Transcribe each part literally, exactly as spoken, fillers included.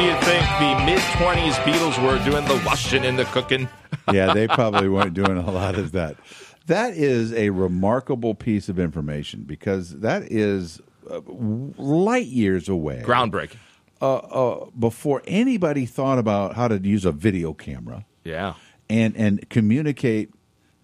Do you think the mid-twenties Beatles were doing the washing and the cooking? Yeah, they probably weren't doing a lot of that. That is a remarkable piece of information because that is uh, light years away. Groundbreaking. Uh, uh, before anybody thought about how to use a video camera. Yeah. And and communicate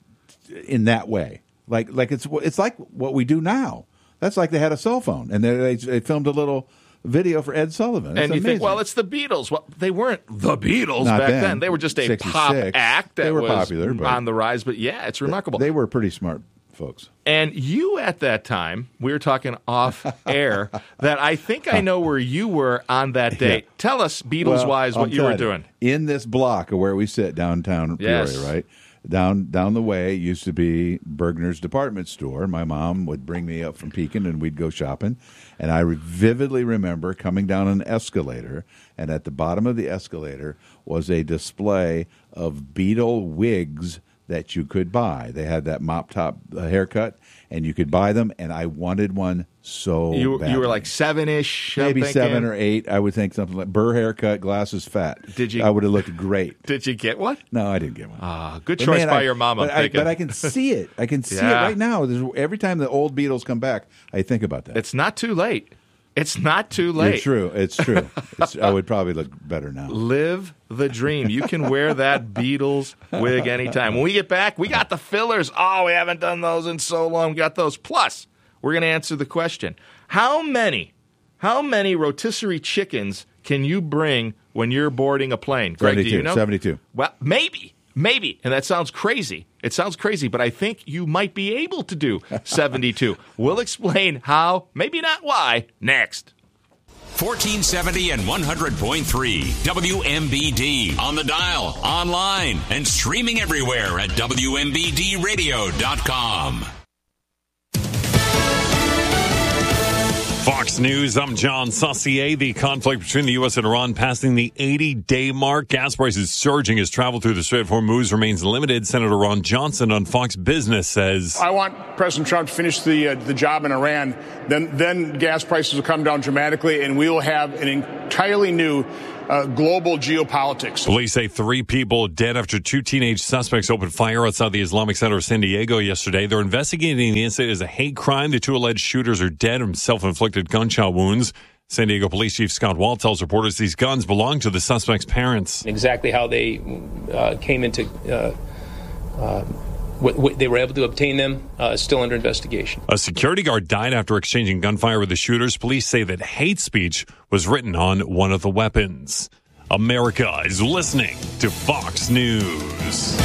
in that way. Like like it's it's like what we do now. That's like they had a cell phone and they, they filmed a little video for Ed Sullivan. That's and you amazing. think, well, it's the Beatles. Well, they weren't the Beatles Not back then. then. They were just a sixty-six. pop act that They were was popular, but on the rise. But yeah, it's remarkable. They were pretty smart folks. And you at that time, we were talking off air, that I think I know where you were on that day. Yeah. Tell us, Beatles-wise, Well, what I'm you were telling doing. In this block of where we sit downtown Yes. Peoria, right? Down down the way used to be Bergner's department store. My mom would bring me up from Pekin and we'd go shopping. And I vividly remember coming down an escalator, and at the bottom of the escalator was a display of Beatle wigs that you could buy. They had that mop top haircut, and you could buy them, and I wanted one so You, badly. you were like seven-ish, I'm Maybe thinking. seven or eight, I would think, something like Burr haircut, glasses fat. Did you- I would have looked great. Did you get one? No, I didn't get one. Ah, good But choice man, by I- your mom, I'm but I, thinking. but I can see it. I can see Yeah. it right now. There's, every time the old Beatles come back, I think about that. It's not too late. It's not too late. It's true. It's true. It's, I would probably look better now. Live the dream. You can wear that Beatles wig anytime. When we get back, we got the fillers. Oh, we haven't done those in so long. We got those. Plus, we're going to answer the question. How many, how many rotisserie chickens can you bring when you're boarding a plane? Greg, do you know? seventy-two. Well, maybe. Maybe. And that sounds crazy. It sounds crazy, but I think you might be able to do seventy-two. We'll explain how, maybe not why, next. fourteen seventy and one hundred point three W M B D. On the dial, online, and streaming everywhere at W M B D radio dot com. Fox News, I'm John Saucier. The conflict between the U S and Iran passing the eighty-day mark. Gas prices surging as travel through the Strait of Hormuz remains limited. Senator Ron Johnson on Fox Business says, I want President Trump to finish the uh, the job in Iran. Then, then gas prices will come down dramatically, and we will have an entirely new Uh, global geopolitics. Police say three people dead after two teenage suspects opened fire outside the Islamic Center of San Diego yesterday. They're investigating the incident as a hate crime. The two alleged shooters are dead from self-inflicted gunshot wounds. San Diego Police Chief Scott Wall tells reporters these guns belong to the suspects' parents. Exactly how they uh, came into, uh, uh, what, what they were able to obtain them uh, is still under investigation. A security guard died after exchanging gunfire with the shooters. Police say that hate speech was written on one of the weapons. America is listening to Fox News.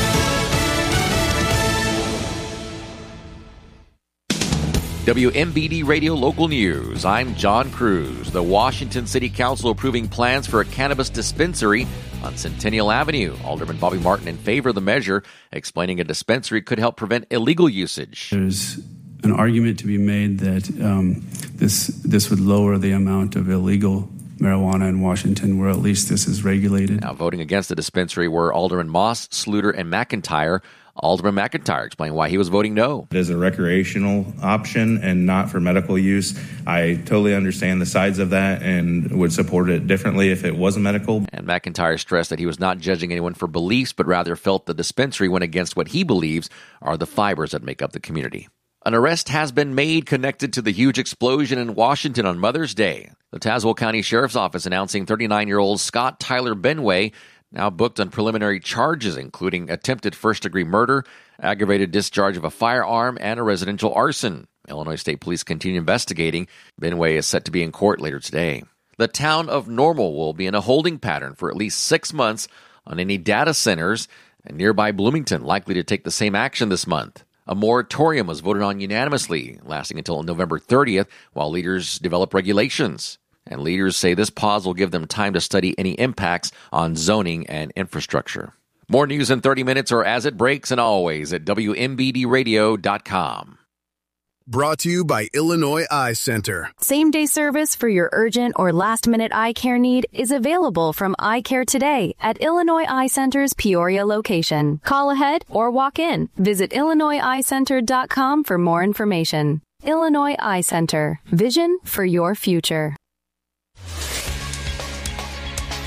W M B D Radio Local News. I'm John Cruz. The Washington City Council approving plans for a cannabis dispensary on Centennial Avenue. Alderman Bobby Martin in favor of the measure, explaining a dispensary could help prevent illegal usage. There's an argument to be made that um, this this would lower the amount of illegal marijuana in Washington, where at least this is regulated. Now, voting against the dispensary were Alderman Moss, Sluter, and McIntyre. Alderman McIntyre explained why he was voting no. It is a recreational option and not for medical use. I totally understand the sides of that and would support it differently if it wasn't medical. And McIntyre stressed that he was not judging anyone for beliefs, but rather felt the dispensary went against what he believes are the fibers that make up the community. An arrest has been made connected to the huge explosion in Washington on Mother's Day. The Tazewell County Sheriff's Office announcing thirty-nine-year-old Scott Tyler Benway now booked on preliminary charges, including attempted first-degree murder, aggravated discharge of a firearm, and a residential arson. Illinois State Police continue investigating. Benway is set to be in court later today. The town of Normal will be in a holding pattern for at least six months on any data centers, and nearby Bloomington likely to take the same action this month. A moratorium was voted on unanimously, lasting until November thirtieth, while leaders develop regulations. And leaders say this pause will give them time to study any impacts on zoning and infrastructure. More news in thirty minutes or as it breaks, and always at W M B D radio dot com. Brought to you by Illinois Eye Center. Same-day service for your urgent or last-minute eye care need is available from Eye Care Today at Illinois Eye Center's Peoria location. Call ahead or walk in. Visit Illinois Eye Center dot com for more information. Illinois Eye Center. Vision for your future.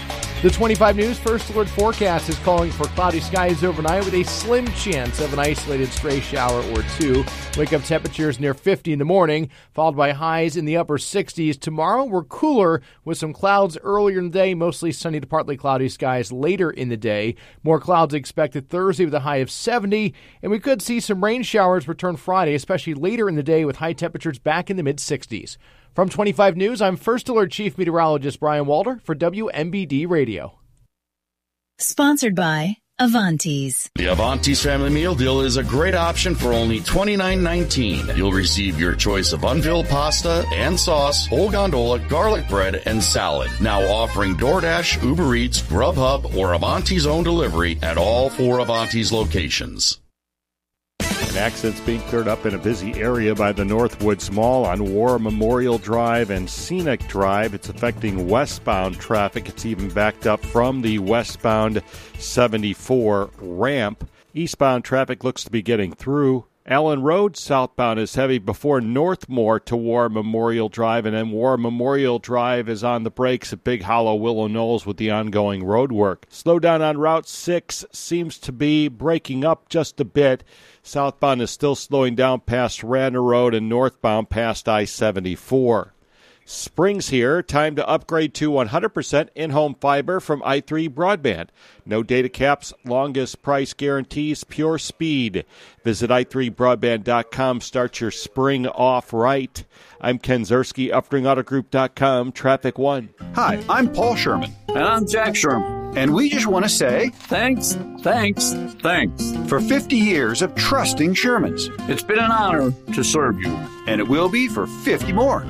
The twenty-five News First Alert forecast is calling for cloudy skies overnight with a slim chance of an isolated stray shower or two. Wake-up temperatures near fifty in the morning, followed by highs in the upper sixties. Tomorrow, we're cooler with some clouds earlier in the day, mostly sunny to partly cloudy skies later in the day. More clouds expected Thursday with a high of seventy, and we could see some rain showers return Friday, especially later in the day with high temperatures back in the mid-sixties. From twenty-five News, I'm First Alert Chief Meteorologist Brian Walter for W M B D Radio. Sponsored by Avantis. The Avantis Family Meal Deal is a great option for only twenty-nine nineteen. You'll receive your choice of unfilled pasta and sauce, whole gondola, garlic bread, and salad. Now offering DoorDash, Uber Eats, Grubhub, or Avantis own delivery at all four Avantis locations. An accident's being cleared up in a busy area by the Northwoods Mall on War Memorial Drive and Scenic Drive. It's affecting westbound traffic. It's even backed up from the westbound seventy-four ramp. Eastbound traffic looks to be getting through. Allen Road southbound is heavy before Northmore to War Memorial Drive, and then War Memorial Drive is on the brakes at Big Hollow Willow Knolls with the ongoing road work. Slowdown on Route six seems to be breaking up just a bit. Southbound is still slowing down past Radnor Road and northbound past I seventy-four. Spring's here. Time to upgrade to one hundred percent in-home fiber from i three Broadband. No data caps, longest price guarantees, pure speed. Visit i three broadband dot com. Start your spring off right. I'm Ken Zerski, Upring Auto Group dot com, Traffic One. Hi, I'm Paul Sherman. And I'm Jack Sherman. And we just want to say thanks, thanks, thanks for fifty years of trusting Shermans. It's been an honor to serve you. And it will be for fifty more.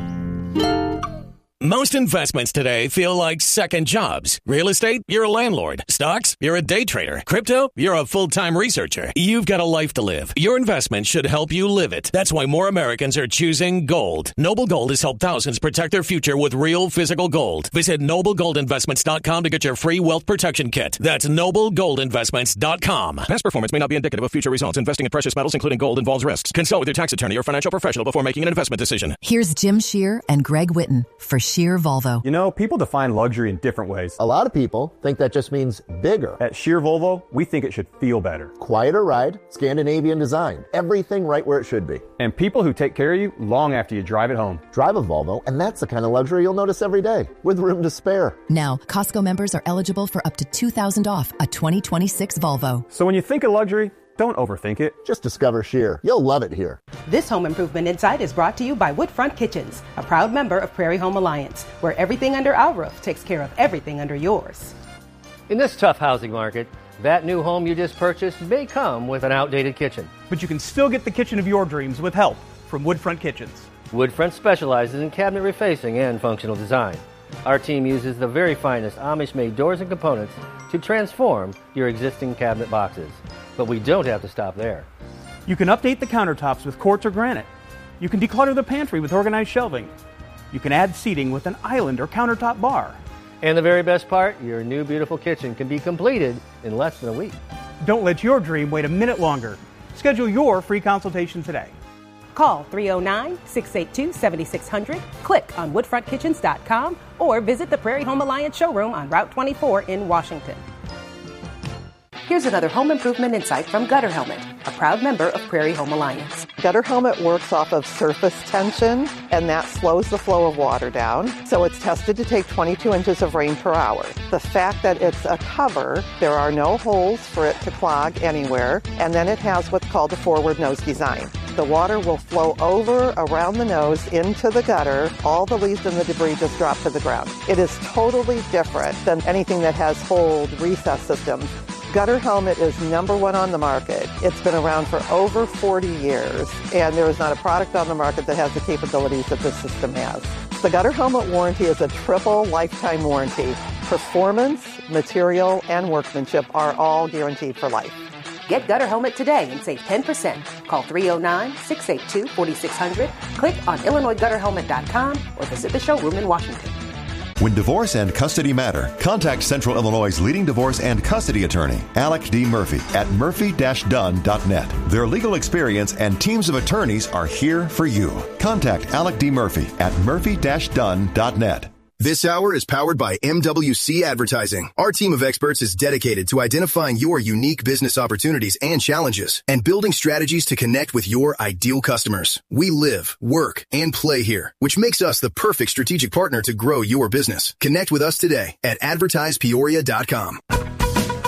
Most investments today feel like second jobs. Real estate, you're a landlord. Stocks, you're a day trader. Crypto, you're a full-time researcher. You've got a life to live. Your investment should help you live it. That's why more Americans are choosing gold. Noble Gold has helped thousands protect their future with real physical gold. Visit noble gold investments dot com to get your free wealth protection kit. That's noble gold investments dot com. Past performance may not be indicative of future results. Investing in precious metals, including gold, involves risks. Consult with your tax attorney or financial professional before making an investment decision. Here's Jim Shear and Greg Witten for Shear Volvo. You know, people define luxury in different ways. A lot of people think that just means bigger. At Shear Volvo, we think it should feel better. Quieter ride, Scandinavian design, everything right where it should be. And people who take care of you long after you drive it home. Drive a Volvo, and that's the kind of luxury you'll notice every day, with room to spare. Now, Costco members are eligible for up to two thousand dollars off a twenty twenty-six Volvo. So when you think of luxury, don't overthink it. Just discover Shear. You'll love it here. This Home Improvement Insight is brought to you by Woodfront Kitchens, a proud member of Prairie Home Alliance, where everything under our roof takes care of everything under yours. In this tough housing market, that new home you just purchased may come with an outdated kitchen. But you can still get the kitchen of your dreams with help from Woodfront Kitchens. Woodfront specializes in cabinet refacing and functional design. Our team uses the very finest Amish-made doors and components to transform your existing cabinet boxes. But we don't have to stop there. You can update the countertops with quartz or granite. You can declutter the pantry with organized shelving. You can add seating with an island or countertop bar. And the very best part, your new beautiful kitchen can be completed in less than a week. Don't let your dream wait a minute longer. Schedule your free consultation today. Call three oh nine, six eight two, seven six zero zero, click on woodfront kitchens dot com, or visit the Prairie Home Alliance showroom on Route twenty-four in Washington. Here's another home improvement insight from Gutter Helmet, a proud member of Prairie Home Alliance. Gutter Helmet works off of surface tension, and that slows the flow of water down. So it's tested to take twenty-two inches of rain per hour. The fact that it's a cover, there are no holes for it to clog anywhere, and then it has what's called a forward nose design. The water will flow over around the nose into the gutter. All the leaves and the debris just drop to the ground. It is totally different than anything that has hold recess systems. Gutter Helmet is number one on the market. It's been around for over forty years, and there is not a product on the market that has the capabilities that this system has. The Gutter Helmet warranty is a triple lifetime warranty. Performance, material, and workmanship are all guaranteed for life. Get Gutter Helmet today and save ten percent. Call three oh nine, six eight two, four six zero zero, click on illinois gutter helmet dot com, or visit the showroom in Washington. When divorce and custody matter, contact Central Illinois' leading divorce and custody attorney, Alec D. Murphy, at murphy dash dunn dot net. Their legal experience and teams of attorneys are here for you. Contact Alec D. Murphy at murphy dash dunn dot net. This hour is powered by M W C Advertising. Our team of experts is dedicated to identifying your unique business opportunities and challenges and building strategies to connect with your ideal customers. We live, work, and play here, which makes us the perfect strategic partner to grow your business. Connect with us today at advertise peoria dot com.